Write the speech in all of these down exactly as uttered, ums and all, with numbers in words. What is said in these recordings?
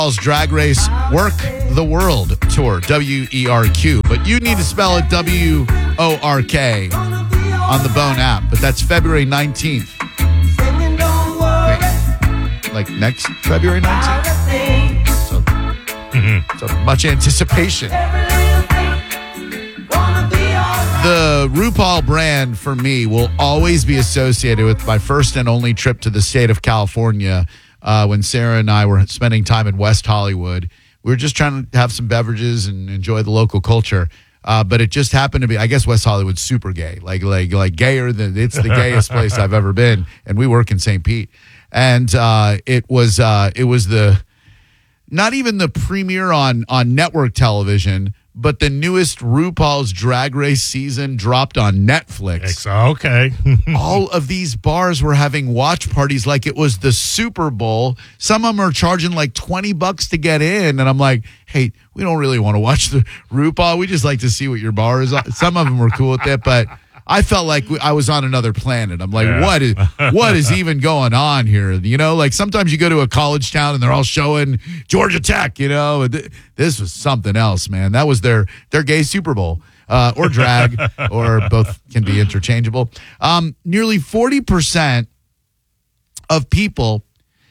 RuPaul's Drag Race Work the World Tour, W E R Q. But you need to spell it W O R K on the Bone app. But that's February nineteenth. Wait, like next February nineteenth? So, mm-hmm. so much anticipation. The RuPaul brand, for me, will always be associated with my first and only trip to the state of California uh, when Sarah and I were spending time in West Hollywood. We were just trying to have some beverages and enjoy the local culture. Uh, but it just happened to be, I guess West Hollywood's super gay, like like like gayer than, it's the gayest place I've ever been. And we work in Saint Pete. And uh, it was uh, it was the, not even the premiere on on network television, but the newest RuPaul's Drag Race season dropped on Netflix. Okay. All of these bars were having watch parties like it was the Super Bowl. Some of them are charging like twenty bucks to get in. And I'm like, hey, we don't really want to watch the RuPaul. We just like to see what your bar is. Some of them were cool with it, but I felt like I was on another planet. I'm like, yeah. what is what is even going on here? You know, like sometimes you go to a college town and they're all showing Georgia Tech, you know. This was something else, man. That was their their gay Super Bowl uh, or drag, or both can be interchangeable. Um, nearly forty percent of people,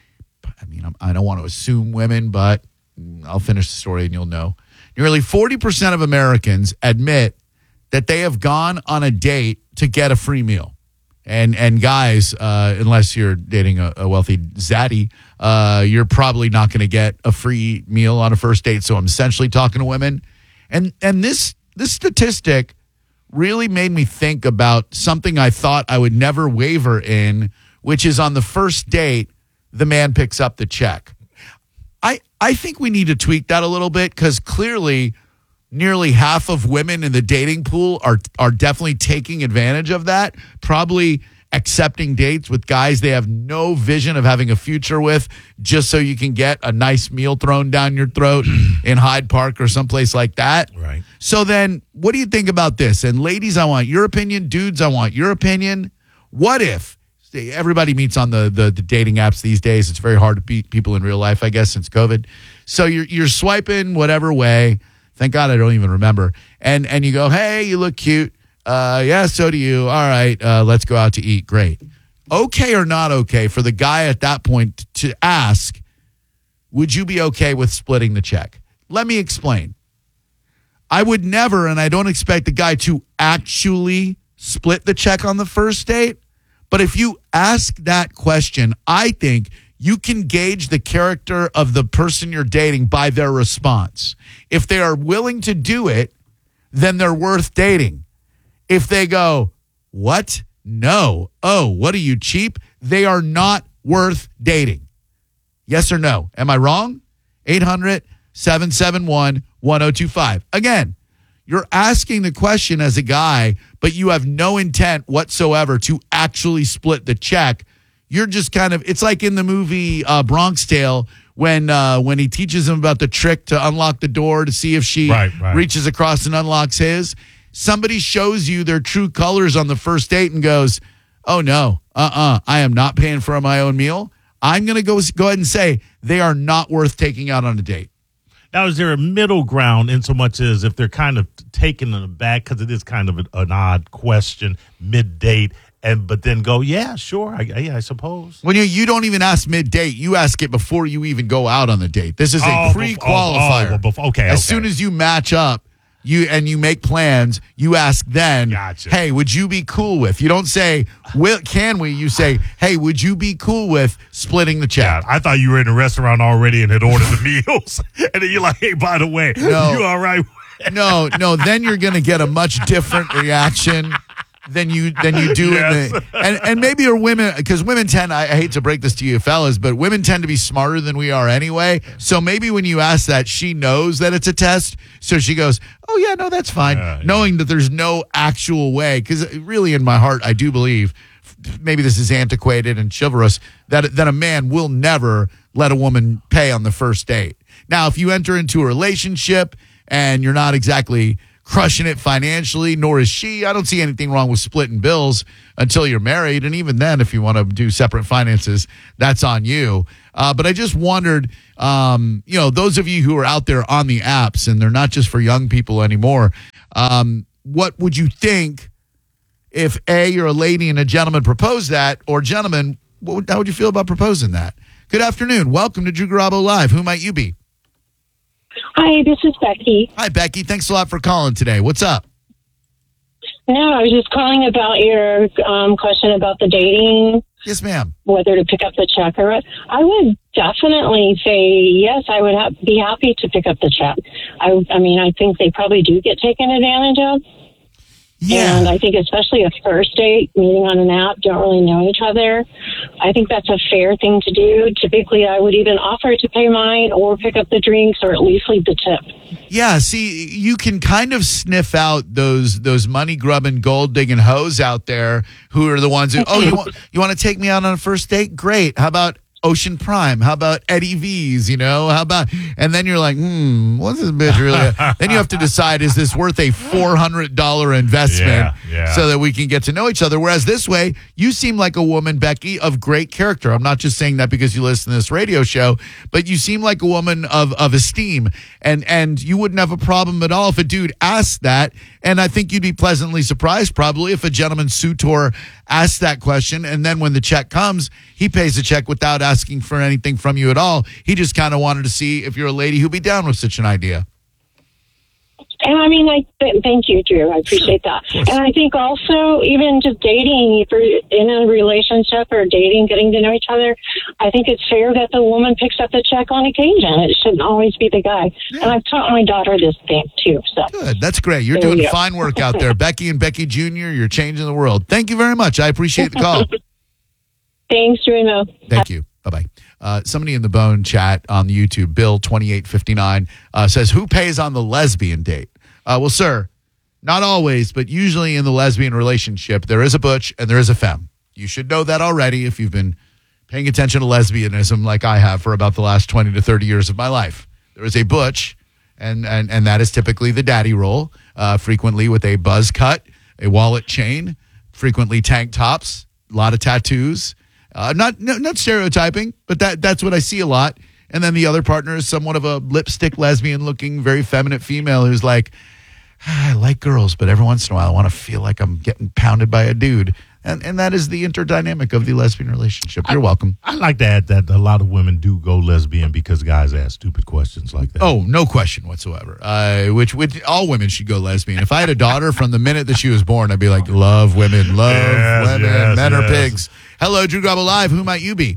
I mean, I don't want to assume women, but I'll finish the story and you'll know. Nearly forty percent of Americans admit that they have gone on a date to get a free meal. And and guys, uh, unless you're dating a, a wealthy zaddy, uh, you're probably not going to get a free meal on a first date. So I'm essentially talking to women. And and this this statistic really made me think about something I thought I would never waver in, which is on the first date, the man picks up the check. I, I think we need to tweak that a little bit because clearly nearly half of women in the dating pool are are definitely taking advantage of that, probably accepting dates with guys they have no vision of having a future with just so you can get a nice meal thrown down your throat in Hyde Park or someplace like that. Right. So then what do you think about this? And ladies, I want your opinion. Dudes, I want your opinion. What if everybody meets on the, the, the dating apps these days? It's very hard to beat people in real life, I guess, since COVID. So you're you're swiping whatever way. Thank God I don't even remember. And and you go, hey, you look cute. Uh, yeah, so do you. All right, uh, let's go out to eat. Great. Okay or not okay for the guy at that point to ask, would you be okay with splitting the check? Let me explain. I would never, and I don't expect the guy to actually split the check on the first date. But if you ask that question, I think you can gauge the character of the person you're dating by their response. If they are willing to do it, then they're worth dating. If they go, what? No. Oh, what are you, cheap? They are not worth dating. Yes or no? Am I wrong? eight hundred, seven seven one, one oh two five. Again, you're asking the question as a guy, but you have no intent whatsoever to actually split the check. You're just kind of, it's like in the movie uh, Bronx Tale when uh, when he teaches him about the trick to unlock the door to see if she right, right. reaches across and unlocks his. Somebody shows you their true colors on the first date and goes, oh, no, uh-uh, I am not paying for my own meal. I'm going to go go ahead and say they are not worth taking out on a date. Now, is there a middle ground in so much as if they're kind of taken in the back, because it is kind of an, an odd question mid-date, and but then go, yeah, sure, I, yeah, I suppose. When you you don't even ask mid-date, you ask it before you even go out on the date. This is a oh, pre-qualifier. Oh, oh, before, okay, As okay. soon as you match up, you and you make plans, you ask then, gotcha. Hey, would you be cool with? You don't say, will, can we? You say, hey, would you be cool with splitting the check? Yeah, I thought you were in the restaurant already and had ordered the meals. And then you're like, hey, by the way, no, you all right? no, no, then you're going to get a much different reaction than you than you do yes. in the and and maybe are women, because women tend, I, I hate to break this to you fellas, but women tend to be smarter than we are anyway. So maybe when you ask that, she knows that it's a test, so she goes, oh yeah, no, that's fine, uh, yeah. knowing that there's no actual way. Because really, in my heart, I do believe, maybe this is antiquated and chivalrous, that that a man will never let a woman pay on the first date. Now, if you enter into a relationship and you're not exactly crushing it financially, nor is she. I don't see anything wrong with splitting bills until you're married. And even then, if you want to do separate finances, that's on you. Uh, but I just wondered, um, you know, those of you who are out there on the apps, and they're not just for young people anymore, um, what would you think if, A, you're a lady and a gentleman propose that, or gentlemen, what would, how would you feel about proposing that? Good afternoon. Welcome to Drew Garabo Live. Who might you be? Hi, this is Becky. Hi, Becky. Thanks a lot for calling today. What's up? No, I was just calling about your um, question about the dating, Yes, ma'am. whether to pick up the check or what. I would definitely say yes, I would ha- be happy to pick up the check. I, I mean, I think they probably do get taken advantage of. Yeah. And I think especially a first date, meeting on an app, don't really know each other. I think that's a fair thing to do. Typically, I would even offer to pay mine or pick up the drinks or at least leave the tip. Yeah, see, you can kind of sniff out those those money grubbing, gold digging hoes out there who are the ones who, oh, you want you want to take me out on a first date? Great. How about Ocean Prime? How about Eddie V's? You know, how about, and then you're like, hmm, what's this bitch really? Then you have to decide, is this worth a four hundred dollars investment Yeah, yeah. so that we can get to know each other? Whereas this way, you seem like a woman, Becky, of great character. I'm not just saying that because you listen to this radio show, but you seem like a woman of, of esteem, and, and you wouldn't have a problem at all if a dude asked that. And I think you'd be pleasantly surprised probably if a gentleman suitor asks that question, and then when the check comes, he pays the check without asking for anything from you at all. He just kind of wanted to see if you're a lady who'd be down with such an idea. And I mean, I th- thank you, Drew. I appreciate that. And I think also, even just dating, if you're in a relationship or dating, getting to know each other, I think it's fair that the woman picks up the check on occasion. It shouldn't always be the guy. Yeah. And I've taught my daughter this thing too. So Good. That's great. You're There doing you go. fine work out there. Becky and Becky Junior, you're changing the world. Thank you very much. I appreciate the call. thanks, Drew. No. Thank you. Bye-bye. Uh, somebody in the Bone chat on the YouTube, Bill twenty-eight fifty-nine, uh, says, who pays on the lesbian date? Uh, well, sir, not always, but usually in the lesbian relationship, there is a butch and there is a femme. You should know that already if you've been paying attention to lesbianism like I have for about the last twenty to thirty years of my life. There is a butch, and, and, and that is typically the daddy role, uh, frequently with a buzz cut, a wallet chain, frequently tank tops, a lot of tattoos. Uh, not no, not stereotyping, but that that's what I see a lot. And then the other partner is somewhat of a lipstick lesbian-looking, very feminine female who's like, ah, I like girls, but every once in a while I want to feel like I'm getting pounded by a dude. And and that is the interdynamic of the lesbian relationship. You're welcome. I like to add that a lot of women do go lesbian because guys ask stupid questions like that. Oh, no question whatsoever. Uh, which, which all women should go lesbian. If I had a daughter from the minute that she was born, I'd be like, love women, love Yes, women, yes, men are yes. pigs. Hello, Drew Garabo Live. Who might you be?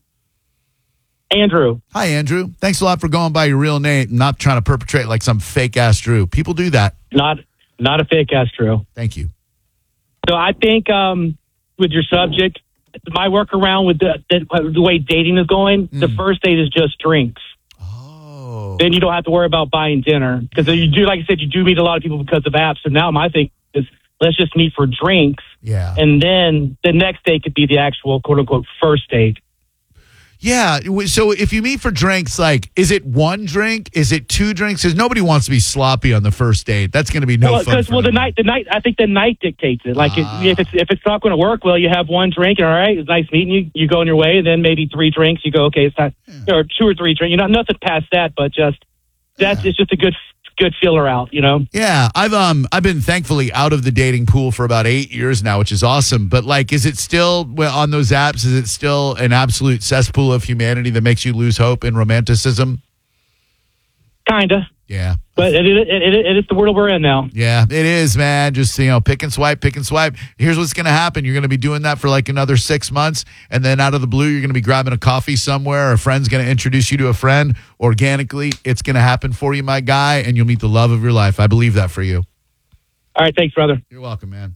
Andrew. Hi, Andrew. Thanks a lot for going by your real name and not trying to perpetrate like some fake ass Drew. People do that. Not not a fake ass Drew. Thank you. So I think um, with your subject, my workaround with the, the, the way dating is going, the first date is just drinks. Oh. Then you don't have to worry about buying dinner. Because you do, like I said, you do meet a lot of people because of apps. So now my thing is, let's just meet for drinks. Yeah. And then the next date could be the actual quote unquote first date. Yeah. So if you meet for drinks, like, is it one drink? Is it two drinks? Because nobody wants to be sloppy on the first date. That's going to be no well, fun. Because for well, the them. night, the night, I think the night dictates it. Like Ah. it, if it's if it's not going to work, well, you have one drink, and all right, it's nice meeting you. You go on your way, and then maybe three drinks. You go, okay, it's not, or two or three drinks. You know, nothing past that, but just that's Yeah. it's just a good good feeler out. You know. Yeah, I've um I've been thankfully out of the dating pool for about eight years now, which is awesome. But like, is it still well, on those apps? Is it still an absolute cesspool of humanity that makes you lose hope in romanticism? Kinda, Yeah, but it, it, it, it, it is the world we're in now. yeah, it is, man. Just you know, pick and swipe, pick and swipe. Here's what's going to happen: you're going to be doing that for like another six months, and then out of the blue, you're going to be grabbing a coffee somewhere. A friend's going to introduce you to a friend. Organically, it's going to happen for you, my guy, and you'll meet the love of your life. I believe that for you. All right, thanks, brother. You're welcome, man.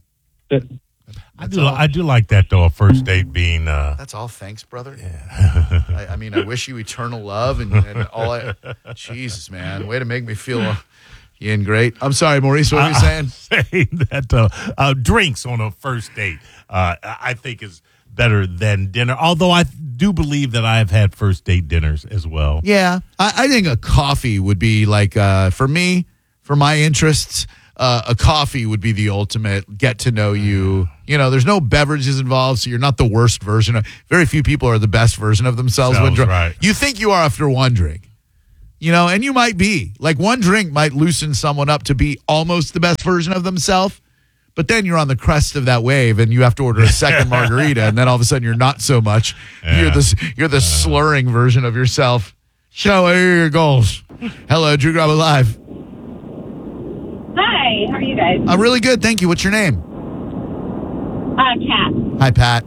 I do. I do like that though. A first date being. Uh, That's all. Thanks, brother. Yeah. I, I mean, I wish you eternal love and, and all. I, Jesus, man, way to make me feel uh, in great. I'm sorry, Maurice. What are you saying? saying that uh, uh, drinks on a first date, uh, I think is better than dinner. Although I do believe that I have had first date dinners as well. Yeah, I, I think a coffee would be like uh, for me, for my interests. uh, a coffee would be the ultimate get to know you. You know, there's no beverages involved, so you're not the worst version of. Very few people are the best version of themselves when Sounds drunk. right. You think you are after one drink. You know, and you might be. Like, one drink might loosen someone up to be almost the best version of themselves, but then you're on the crest of that wave and you have to order a second margarita, and then all of a sudden you're not so much. Yeah. You're the, you're the slurring version of yourself. So, what are your goals? Hello, Drew Garabo Live. Hi, how are you guys? I'm really good, thank you. What's your name? Uh, Kat. Hi, Pat.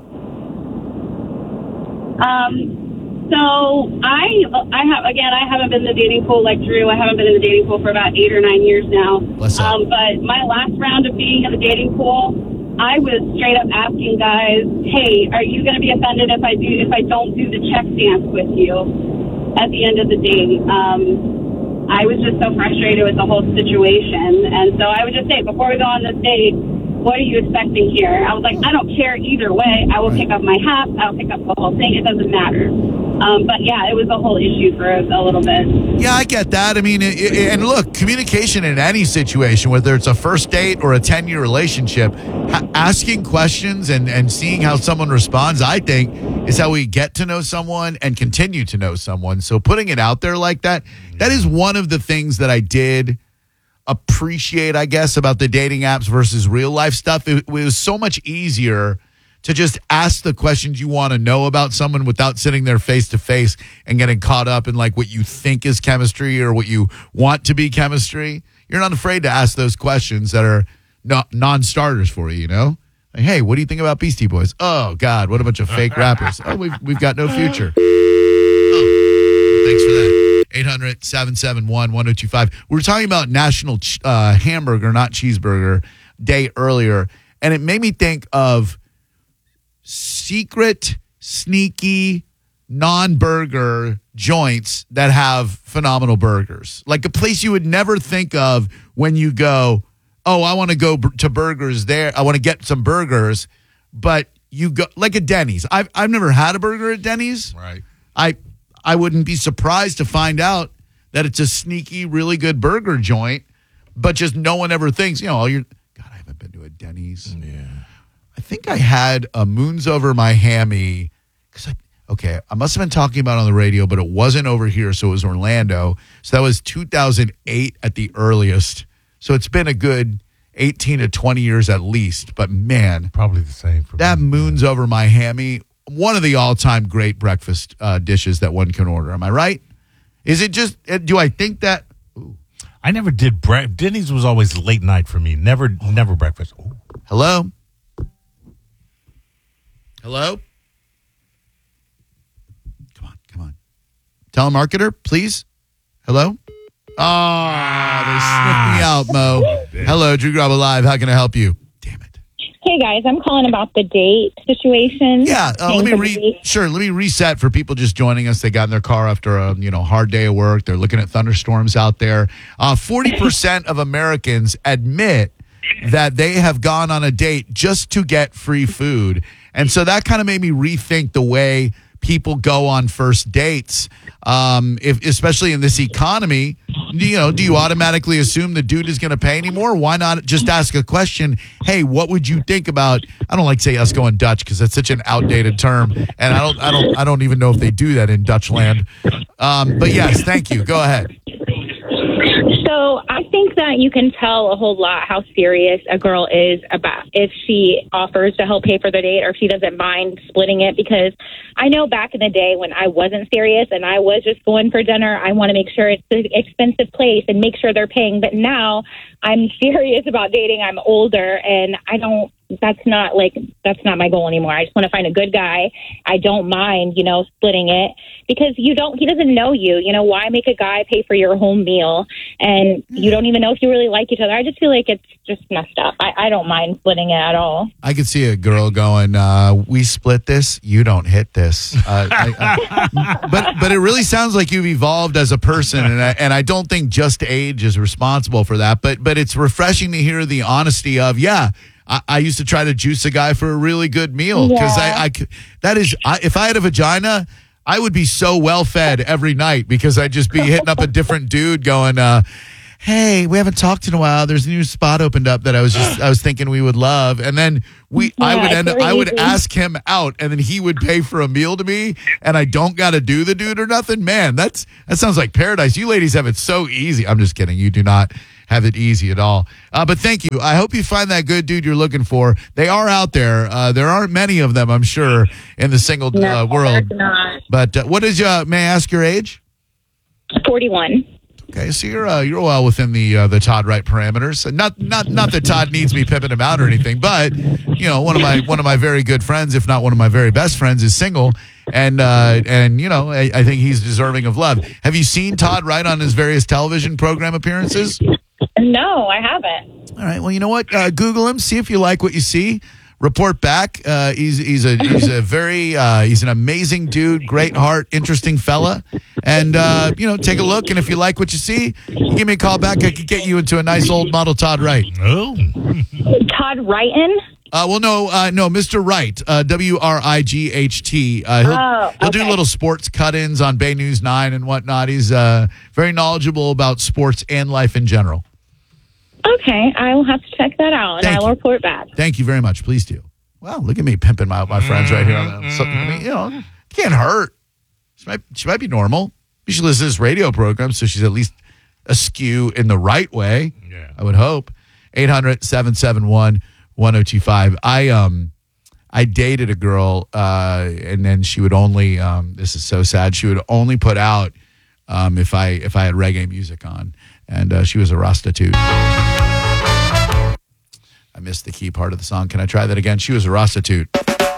Um, so I, I have again, I haven't been in the dating pool like Drew. I haven't been in the dating pool for about eight or nine years now. Bless up. Um, but my last round of being in the dating pool, I was straight up asking guys, "Hey, are you going to be offended if I do if I don't do the check dance with you at the end of the date?" Um, I was just so frustrated with the whole situation, and so I would just say, before we go on this date, what are you expecting here? I was like, I don't care either way. I will pick up my hat. I'll pick up the whole thing. It doesn't matter. Um, but yeah, it was a whole issue for a, a little bit. Yeah, I get that. I mean, it, it, and look, communication in any situation, whether it's a first date or a ten-year relationship, ha- asking questions and, and seeing how someone responds, I think, is how we get to know someone and continue to know someone. So putting it out there like that, that is one of the things that I did appreciate, I guess, about the dating apps versus real life stuff. It, it was so much easier to just ask the questions you want to know about someone without sitting there face to face and getting caught up in like what you think is chemistry or what you want to be chemistry. You're not afraid to ask those questions that are no, non-starters for you, you know? Like, hey, what do you think about Beastie Boys? Oh, God, what a bunch of fake rappers. Oh, we've, we've got no future. Oh, thanks for that. eight hundred, seven seven one, one oh two five. We were talking about National uh, Hamburger, not Cheeseburger, Day earlier, and it made me think of secret, sneaky, non-burger joints that have phenomenal burgers. Like a place you would never think of when you go, oh, I want to go b- to burgers there. I want to get some burgers, but you go like a Denny's. I've I've never had a burger at Denny's. Right. I I wouldn't be surprised to find out that it's a sneaky, really good burger joint, but just no one ever thinks, you know, you're, God, I haven't been to a Denny's. Yeah. I think I had a Moons Over My Hammy. Cause I, okay, I must have been talking about it on the radio, but it wasn't over here, so it was Orlando. So that was two thousand eight at the earliest. So it's been a good eighteen to twenty years at least. But man, Probably the same for that me. Moons Over My Hammy, one of the all-time great breakfast uh, dishes that one can order. Am I right? Is it just, do I think that? Ooh. I never did bre- Denny's was always late night for me. Never, never breakfast. Ooh. Hello? Hello? Come on, come on. Telemarketer, please. Hello? Oh, they sniffed me out, Mo. Hello, Drew Garabo Live. How can I help you? Damn it. Hey guys, I'm calling about the date situation. Yeah, uh, let me re- sure. Let me reset for people just joining us. They got in their car after a you know hard day of work. They're looking at thunderstorms out there. Uh, Forty percent of Americans admit that they have gone on a date just to get free food, and so that kind of made me rethink the way people go on first dates. Um, if especially in this economy, you know, do you automatically assume the dude is going to pay anymore? Why not just ask a question? Hey, what would you think about? I don't like to say us going Dutch because that's such an outdated term, and I don't, I don't, I don't even know if they do that in Dutch land. Um, but yes, thank you. Go ahead. So I think that you can tell a whole lot how serious a girl is about if she offers to help pay for the date or if she doesn't mind splitting it. Because I know back in the day when I wasn't serious and I was just going for dinner, I want to make sure it's an expensive place and make sure they're paying. But now I'm serious about dating. I'm older and I don't. That's not like that's not my goal anymore. I just want to find a good guy. I don't mind, you know, splitting it because you don't. He doesn't know you. You know, why make a guy pay for your home meal and you don't even know if you really like each other? I just feel like it's just messed up. I, I don't mind splitting it at all. I could see a girl going, uh, "We split this. You don't hit this." Uh, I, I, but but it really sounds like you've evolved as a person, and I, and I don't think just age is responsible for that. But but it's refreshing to hear the honesty of yeah. I, I used to try to juice a guy for a really good meal because Yeah. I, I c- that is I, if I had a vagina, I would be so well fed every night because I'd just be hitting up a different dude going, uh, hey, we haven't talked in a while. There's a new spot opened up that I was just I was thinking we would love. And then we I Yeah, would it's end really I would easy. ask him out, and then he would pay for a meal to me, and I don't got to do the dude or nothing. Man, that's that sounds like paradise. You ladies have it so easy. I'm just kidding. You do not have it easy at all. Uh, but thank you. I hope you find that good dude you're looking for. They are out there. Uh, there aren't many of them, I'm sure, in the single uh, world. Not. But uh, what is uh, may I ask your age? forty-one. Okay, so you're uh, you're well within the uh, the Todd Wright parameters. Not not not that Todd needs me pimping him out or anything, but you know, one of my one of my very good friends, if not one of my very best friends, is single, and uh, and you know, I, I think he's deserving of love. Have you seen Todd Wright on his various television program appearances? No, I haven't. All right. Well, you know what? Uh, Google him. See if you like what you see. Report back. Uh, he's he's a he's a very uh, he's an amazing dude. Great heart, interesting fella. And uh, you know, take a look. And if you like what you see, give me a call back. I could get you into a nice old model Todd Wright. Oh. Todd Wrighton? Uh, well, no, uh, no, Mister Wright, uh, W R I G H T. Uh, he'll Oh, he'll do okay. little sports cut-ins on Bay News nine and whatnot. He's uh, very knowledgeable about sports and life in general. Okay, I will have to check that out, and Thank I will you. report back. Thank you very much. Please do. Wow, look at me pimping my my friends right here. On the, so, I mean, you know, can't hurt. She might she might be normal. You should listen to this radio program, so she's at least askew in the right way. Yeah. I would hope. eight hundred, seven seven one, one oh two five. I um I dated a girl, uh, and then she would only um, this is so sad. She would only put out um, if I if I had reggae music on, and uh, she was a prostitute. I missed the key part of the song. Can I try that again? She was a prostitute.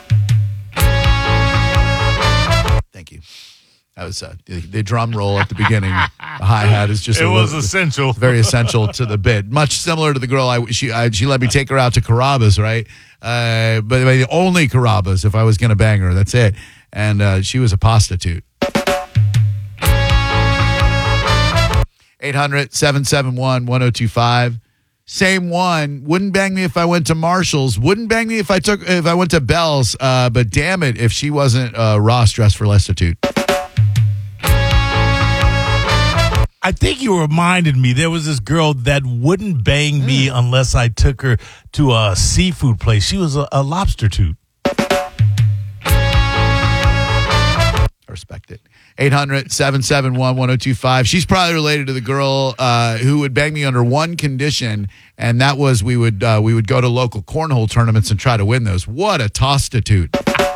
Thank you. That was uh, the, the drum roll at the beginning. The hi hat is just It a was little- essential. very essential to the bit. Much similar to the girl I she I, she let me take her out to Carrabba's, right? Uh, but the only Carrabba's if I was going to bang her. That's it. And uh, she was a prostitute. eight hundred, seven seven one, one oh two five. Same one. Wouldn't bang me if I went to Marshall's. Wouldn't bang me if I took if I went to Bell's. Uh, but damn it, if she wasn't uh, Ross dressed for Lestitute. I think you reminded me there was this girl that wouldn't bang me unless I took her to a seafood place. She was a, a lobster toot. I respect it. eight hundred, seven seven one, one oh two five. She's probably related to the girl uh, who would bang me under one condition, and that was we would uh, we would go to local cornhole tournaments and try to win those. What a tostitute.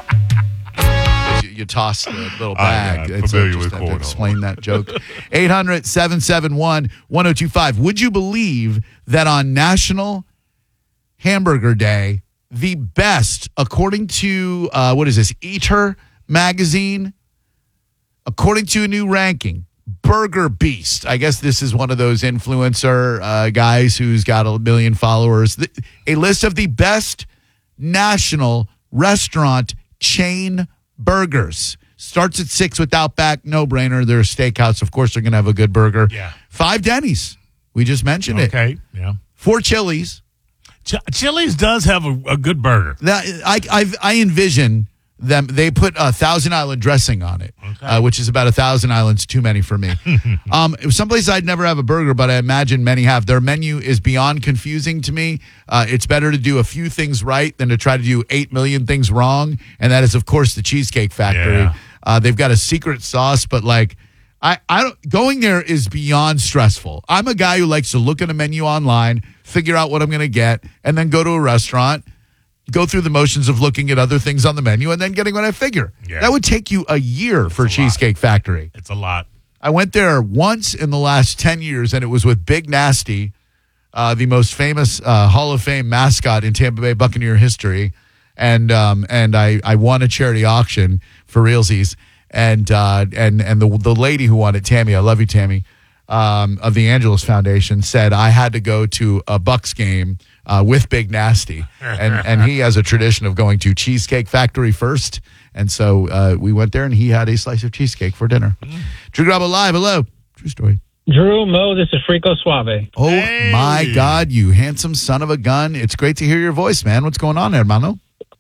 you, you toss the little bag. I'm It's familiar just with have to cornhole. explain that joke. eight hundred, seven seven one, one oh two five. Would you believe that on National Hamburger Day, the best, according to, uh, what is this, Eater magazine, according to a new ranking, Burger Beast. I guess this is one of those influencer uh, guys who's got a million followers. The, a list of the best national restaurant chain burgers. Starts at six with Outback, no brainer. They're a steakhouse. Of course, they're going to have a good burger. Yeah. Five Denny's. We just mentioned it. Okay, yeah. Four Chili's. Ch- Chili's does have a, a good burger. That I I, I envision them. They put a Thousand Island dressing on it, Okay. uh, which is about a thousand islands too many for me. um, someplace I'd never have a burger, but I imagine many have. Their menu is beyond confusing to me. Uh, it's better to do a few things right than to try to do eight million things wrong, and that is, of course, the Cheesecake Factory. Yeah. Uh, they've got a secret sauce, but like. I, I don't going there is beyond stressful. I'm a guy who likes to look at a menu online, figure out what I'm going to get, and then go to a restaurant, go through the motions of looking at other things on the menu, and then getting what I figure. Yeah. That would take you a year for Cheesecake Factory. It's a lot. I went there once in the last ten years, and it was with Big Nasty, uh, the most famous uh, Hall of Fame mascot in Tampa Bay Buccaneer history, and um, and I, I won a charity auction for realsies. And uh, and and the the lady who won it, Tammy, I love you, Tammy, um, of the Angelos Foundation, said I had to go to a Bucks game uh, with Big Nasty, and and he has a tradition of going to Cheesecake Factory first, and so uh, we went there, and he had a slice of cheesecake for dinner. Drew Grabo Live, hello, true story. Drew, Mo, this is Frico Suave. Oh Hey. my God, you handsome son of a gun! It's great to hear your voice, man. What's going on, hermano?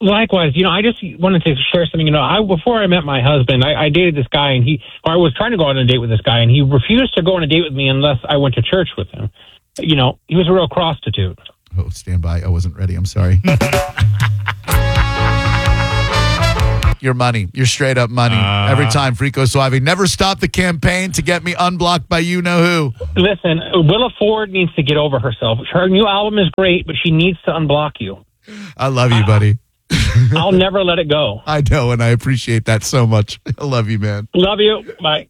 Likewise, you know, I just wanted to share something. You know, I before I met my husband, I, I dated this guy, and he, or I was trying to go on a date with this guy, and he refused to go on a date with me unless I went to church with him. You know, he was a real prostitute. Oh, stand by. I wasn't ready. I'm sorry. Your money. Your straight up money. Uh, Every time, Frico Suave. Never stop the campaign to get me unblocked by you know who. Listen, Willa Ford needs to get over herself. Her new album is great, but she needs to unblock you. I love you, buddy. I'll never let it go. I know, and I appreciate that so much. I love you, man. Love you. Bye.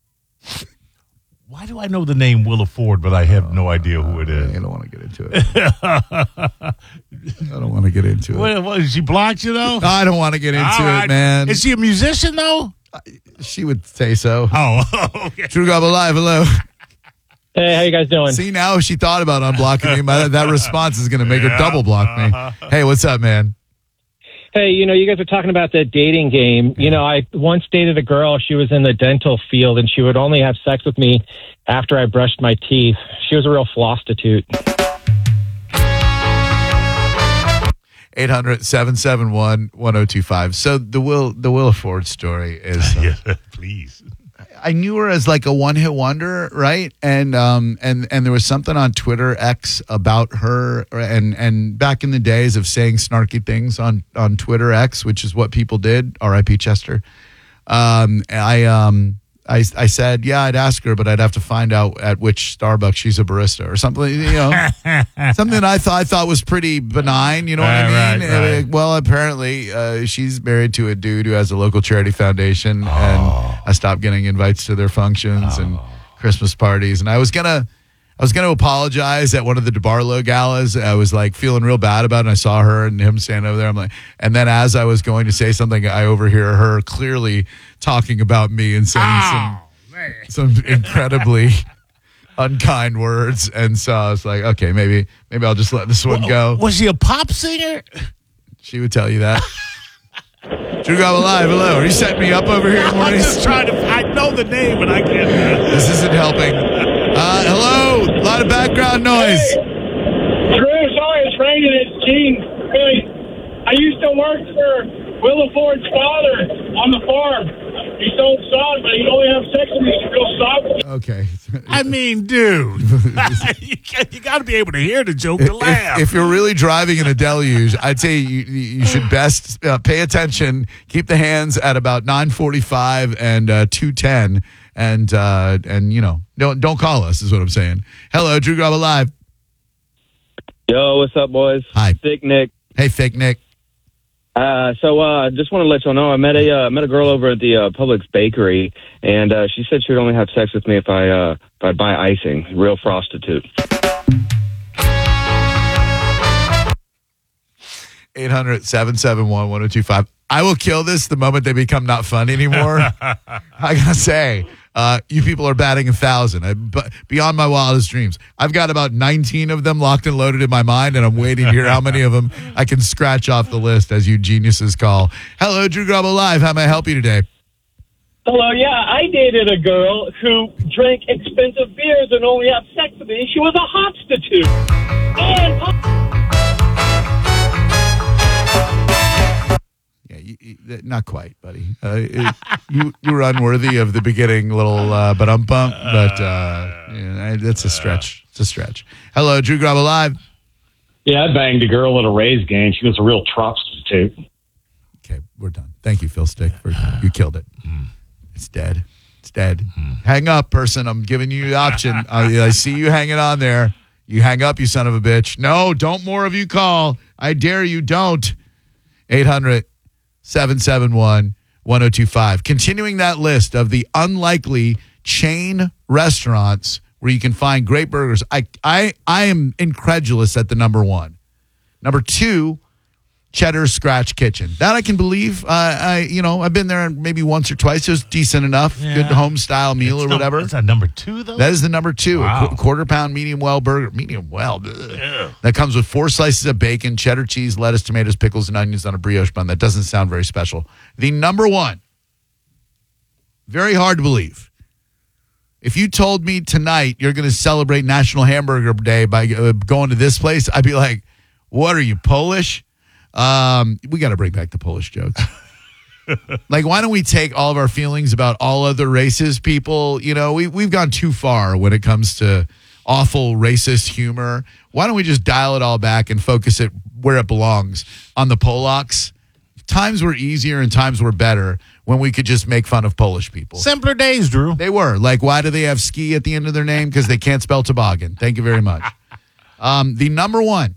Why do I know the name Willa Ford, but I have no idea who it is? I don't want to get into it. I don't want to get into it. What, what, she blocked you, though? I don't want to get into All right. it, man. Is she a musician, though? She would say so. Oh, okay. True Gobble Live, hello. Hey, how you guys doing? See, now if she thought about unblocking me, my, that response is going to make her double block me. Hey, what's up, man? Hey, you know, you guys are talking about the dating game. You know, I once dated a girl. She was in the dental field, and she would only have sex with me after I brushed my teeth. She was a real flostitute. eight hundred, seven seven one, one oh two five. So the Will the Willa Ford story is... Uh, Yeah, please. I knew her as like a one-hit wonder, right? And um and and there was something on Twitter X about her, and and back in the days of saying snarky things on on Twitter X, which is what people did. R I P Chester. Um, I um I I said, yeah, I'd ask her, but I'd have to find out at which Starbucks she's a barista or something. You know, something I thought I thought was pretty benign. You know Right, what I mean? right, right. Uh, Well, apparently uh, she's married to a dude who has a local charity foundation, and I stopped getting invites to their functions and Christmas parties. And I was gonna, I was gonna apologize at one of the DeBarlo galas. I was like feeling real bad about it. And I saw her and him standing over there. I'm like, and then as I was going to say something, I overhear her clearly talking about me and saying Oh, some some incredibly unkind words. And so I was like, okay, maybe maybe I'll just let this one go. Was she a pop singer? She would tell you that. Drew Gobble Live, hello. Are you setting me up over here, I'm Maurice? just trying to. I know the name, but I can't. This isn't helping. Uh, hello. A lot of background noise. Drew, sorry, it's raining. It's Gene. Really, I used to work for Willa Ford's father on the farm. He sold sod, but he'd only have sex with me. He's real soft. Okay. I mean, dude, you, you got to be able to hear the joke to laugh. If, if you're really driving in a deluge, I'd say you, you should best uh, pay attention. Keep the hands at about nine forty-five and uh, two ten, and uh, and you know don't don't call us is what I'm saying. Hello, Drew Gobble Live. Yo, what's up, boys? Hi. Thick Nick. Hey, Fake Nick. Uh, so, uh, just want to let y'all know, I met a, uh, met a girl over at the, uh, Publix bakery, and, uh, she said she would only have sex with me if I, uh, if I buy icing. Real prostitute. eight hundred, seven seven one, one oh two five. I will kill this the moment they become not fun anymore. I gotta say, uh, you people are batting a thousand. I, but beyond my wildest dreams. I've got about nineteen of them locked and loaded in my mind, and I'm waiting to hear how many of them I can scratch off the list, as you geniuses call. Hello, Drew Gobble Live. How may I help you today? Hello, yeah, I dated a girl who drank expensive beers and only had sex with me. She was a prostitute. And Yeah, you, you, not quite, buddy. Uh, it, you you were unworthy of the beginning little uh, but um bump, but uh, yeah, that's a stretch. It's a stretch. Hello, Drew Gobble Live. Yeah, I banged a girl at a Rays game. She was a real prostitute. Okay, we're done. Thank you, Phil Stick. For, you killed it. It's dead. It's dead. Hang up, person. I'm giving you the option. I, I see you hanging on there. You hang up, you son of a bitch. No, don't more of you call. I dare you, don't. eight hundred, seven seven one, one oh two five. Continuing that list of the unlikely chain restaurants where you can find great burgers. I, I, I am incredulous at the number one. Number two, Cheddar Scratch Kitchen. That I can believe. Uh, I, you know, I've been there maybe once or twice. It was decent enough. Yeah. Good home style meal It's or no- whatever. Is that number two, though? That is the number two. Wow. A qu- quarter pound medium well burger. Medium well. ugh. Yeah. That comes with four slices of bacon, cheddar cheese, lettuce, tomatoes, pickles, and onions on a brioche bun. That doesn't sound very special. The number one. Very hard to believe. If you told me tonight you're going to celebrate National Hamburger Day by uh, going to this place, I'd be like, what are you, Polish? Um, we got to bring back the Polish jokes. Like, why don't we take all of our feelings about all other races, people? You know, we, we've gone too far when it comes to awful racist humor. Why don't we just dial it all back and focus it where it belongs, on the Polacks? Times were easier and times were better when we could just make fun of Polish people. Simpler days, Drew. They were. Like, why do they have ski at the end of their name? Because they can't spell toboggan. Thank you very much. Um, the number one